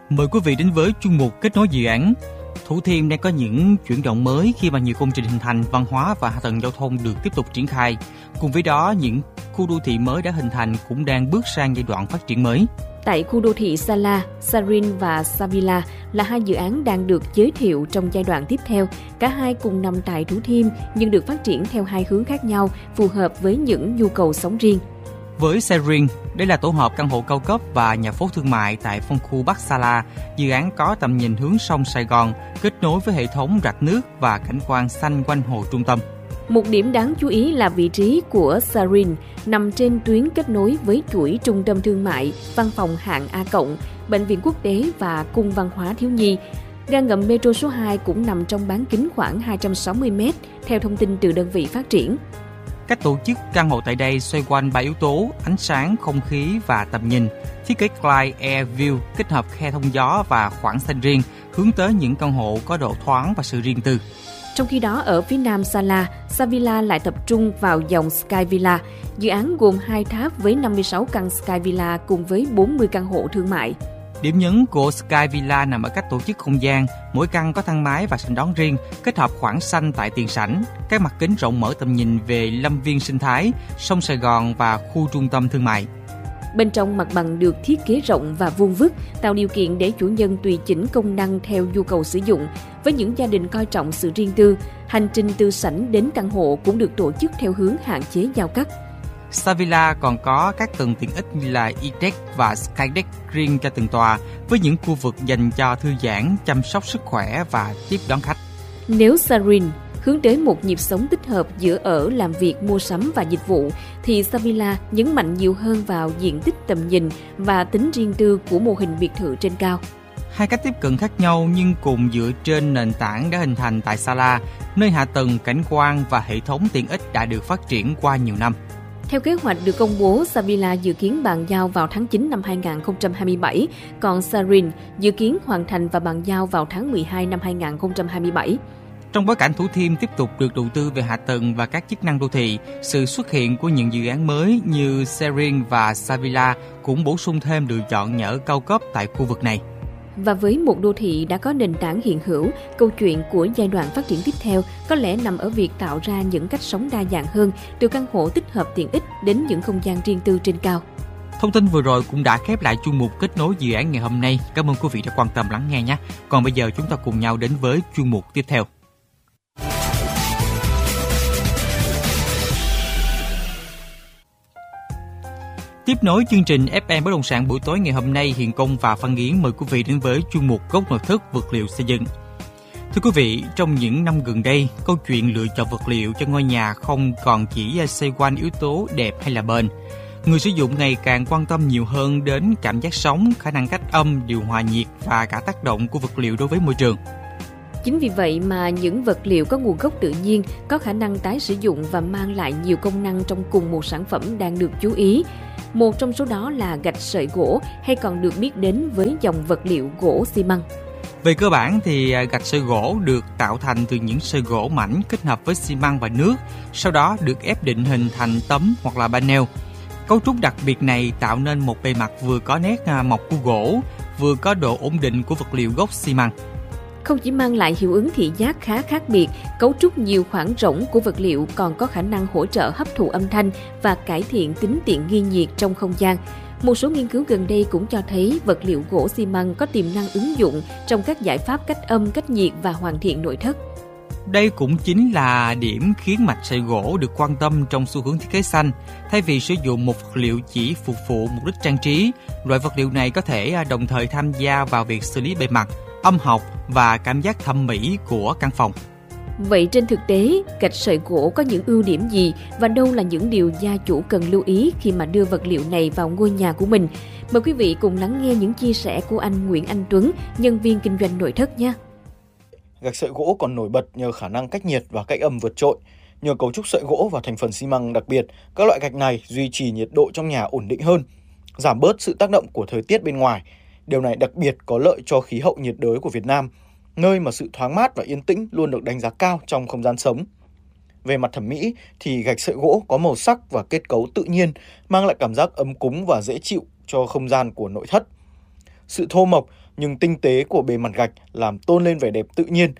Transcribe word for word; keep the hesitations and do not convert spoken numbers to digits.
Mời quý vị đến với chuyên mục Kết nối dự án. Thủ Thiêm đang có những chuyển động mới khi mà nhiều công trình hình thành, văn hóa và hạ tầng giao thông được tiếp tục triển khai. Cùng với đó, những khu đô thị mới đã hình thành cũng đang bước sang giai đoạn phát triển mới. Tại khu đô thị Sala, Sarin và Savila là hai dự án đang được giới thiệu trong giai đoạn tiếp theo. Cả hai cùng nằm tại Thủ Thiêm nhưng được phát triển theo hai hướng khác nhau, phù hợp với những nhu cầu sống riêng. Với Sarin, đây là tổ hợp căn hộ cao cấp và nhà phố thương mại tại phân khu Bắc Sala. Dự án có tầm nhìn hướng sông Sài Gòn, kết nối với hệ thống rạch nước và cảnh quan xanh quanh hồ trung tâm. Một điểm đáng chú ý là vị trí của Sarin nằm trên tuyến kết nối với chuỗi trung tâm thương mại, văn phòng hạng A cộng, bệnh viện quốc tế và cung văn hóa thiếu nhi. Ga ngầm metro số hai cũng nằm trong bán kính khoảng hai trăm sáu mươi mét, theo thông tin từ đơn vị phát triển. Cách tổ chức căn hộ tại đây xoay quanh ba yếu tố: ánh sáng, không khí và tầm nhìn. Thiết kế Clyde Air View kết hợp khe thông gió và khoảng xanh riêng, hướng tới những căn hộ có độ thoáng và sự riêng tư. Trong khi đó, ở phía nam Sala, Savila lại tập trung vào dòng Sky Villa. Dự án gồm hai tháp với năm mươi sáu căn Sky Villa cùng với bốn mươi căn hộ thương mại. Điểm nhấn của Sky Villa nằm ở cách tổ chức không gian. Mỗi căn có thang máy và sảnh đón riêng, kết hợp khoảng xanh tại tiền sảnh, các mặt kính rộng mở tầm nhìn về lâm viên sinh thái, sông Sài Gòn và khu trung tâm thương mại. Bên trong mặt bằng được thiết kế rộng và vuông vức, tạo điều kiện để chủ nhân tùy chỉnh công năng theo nhu cầu sử dụng. Với những gia đình coi trọng sự riêng tư, hành trình từ sảnh đến căn hộ cũng được tổ chức theo hướng hạn chế giao cắt. Savila còn có các tầng tiện ích như là E-Deck và Skydeck riêng cho từng tòa, với những khu vực dành cho thư giãn, chăm sóc sức khỏe và tiếp đón khách. Nếu Sarin hướng tới một nhịp sống tích hợp giữa ở, làm việc, mua sắm và dịch vụ, thì Savila nhấn mạnh nhiều hơn vào diện tích, tầm nhìn và tính riêng tư của mô hình biệt thự trên cao. Hai cách tiếp cận khác nhau nhưng cùng dựa trên nền tảng đã hình thành tại Sala, nơi hạ tầng, cảnh quan và hệ thống tiện ích đã được phát triển qua nhiều năm. Theo kế hoạch được công bố, Savila dự kiến bàn giao vào tháng chín năm hai không hai bảy, còn Sarin dự kiến hoàn thành và bàn giao vào tháng mười hai năm hai không hai bảy. Trong bối cảnh Thủ Thiêm tiếp tục được đầu tư về hạ tầng và các chức năng đô thị, sự xuất hiện của những dự án mới như Sarin và Savila cũng bổ sung thêm lựa chọn nhà ở cao cấp tại khu vực này. Và với một đô thị đã có nền tảng hiện hữu, câu chuyện của giai đoạn phát triển tiếp theo có lẽ nằm ở việc tạo ra những cách sống đa dạng hơn, từ căn hộ tích hợp tiện ích đến những không gian riêng tư trên cao. Thông tin vừa rồi cũng đã khép lại chuyên mục Kết nối dự án ngày hôm nay. Cảm ơn quý vị đã quan tâm lắng nghe nhé. Còn bây giờ chúng ta cùng nhau đến với chuyên mục tiếp theo. Tiếp nối chương trình ép em Bất động sản buổi tối ngày hôm nay, Hiền Công và Phan Nghiến mời quý vị đến với chuyên mục Gốc nội thất vật liệu xây dựng. Thưa quý vị, trong những năm gần đây, câu chuyện lựa chọn vật liệu cho ngôi nhà không còn chỉ xoay quanh yếu tố đẹp hay là bền. Người sử dụng ngày càng quan tâm nhiều hơn đến cảm giác sống, khả năng cách âm, điều hòa nhiệt và cả tác động của vật liệu đối với môi trường. Chính vì vậy mà những vật liệu có nguồn gốc tự nhiên, có khả năng tái sử dụng và mang lại nhiều công năng trong cùng một sản phẩm đang được chú ý. Một trong số đó là gạch sợi gỗ, hay còn được biết đến với dòng vật liệu gỗ xi măng. Về cơ bản thì gạch sợi gỗ được tạo thành từ những sợi gỗ mảnh kết hợp với xi măng và nước, sau đó được ép định hình thành tấm hoặc là panel. Cấu trúc đặc biệt này tạo nên một bề mặt vừa có nét mộc của gỗ, vừa có độ ổn định của vật liệu gốc xi măng. Không chỉ mang lại hiệu ứng thị giác khá khác biệt, cấu trúc nhiều khoảng rỗng của vật liệu còn có khả năng hỗ trợ hấp thụ âm thanh và cải thiện tính tiện nghi nhiệt trong không gian. Một số nghiên cứu gần đây cũng cho thấy vật liệu gỗ xi măng có tiềm năng ứng dụng trong các giải pháp cách âm, cách nhiệt và hoàn thiện nội thất. Đây cũng chính là điểm khiến mạch sợi gỗ được quan tâm trong xu hướng thiết kế xanh. Thay vì sử dụng một vật liệu chỉ phục vụ mục đích trang trí, loại vật liệu này có thể đồng thời tham gia vào việc xử lý bề mặt, âm học và cảm giác thẩm mỹ của căn phòng. Vậy trên thực tế, gạch sợi gỗ có những ưu điểm gì và đâu là những điều gia chủ cần lưu ý khi mà đưa vật liệu này vào ngôi nhà của mình? Mời quý vị cùng lắng nghe những chia sẻ của anh Nguyễn Anh Tuấn, nhân viên kinh doanh nội thất nhé. Gạch sợi gỗ còn nổi bật nhờ khả năng cách nhiệt và cách âm vượt trội. Nhờ cấu trúc sợi gỗ và thành phần xi măng đặc biệt, các loại gạch này duy trì nhiệt độ trong nhà ổn định hơn, giảm bớt sự tác động của thời tiết bên ngoài. Điều này đặc biệt có lợi cho khí hậu nhiệt đới của Việt Nam, nơi mà sự thoáng mát và yên tĩnh luôn được đánh giá cao trong không gian sống. Về mặt thẩm mỹ thì gạch sợi gỗ có màu sắc và kết cấu tự nhiên, mang lại cảm giác ấm cúng và dễ chịu cho không gian của nội thất. sự thô mộc nhưng tinh tế của bề mặt gạch làm tôn lên vẻ đẹp tự nhiên